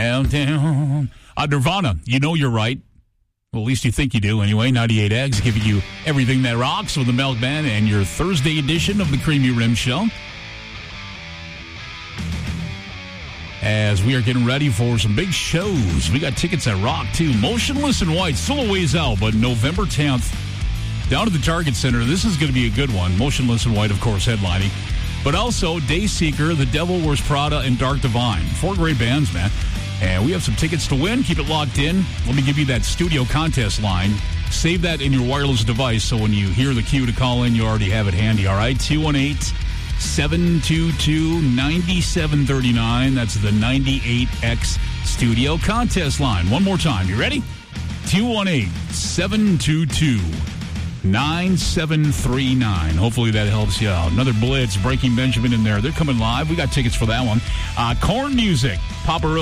Nirvana. You know you're right. Well, at least you think you do anyway. 98 Eggs giving you everything that rocks with the Milkman and your Thursday edition of the Creamy Rim Show. As we are getting ready for some big shows. We got tickets at Rock, too. Motionless in White, still a ways out, but November 10th, down at the Target Center. This is going to be a good one. Motionless in White, of course, headlining. But also Dayseeker, The Devil Wears Prada, and Dark Divine. 4 great bands, man. And we have some tickets to win. Keep it locked in. Let me give you that studio contest line. Save that in your wireless device so when you hear the cue to call in, you already have it handy, all right? 218-722-9739. That's the 98X studio contest line. One more time. You ready? 218-722-9739. Hopefully that helps you out. Another Blitz, Breaking Benjamin in there. They're coming live. We got tickets for that one. Corn Music, Papa Roach.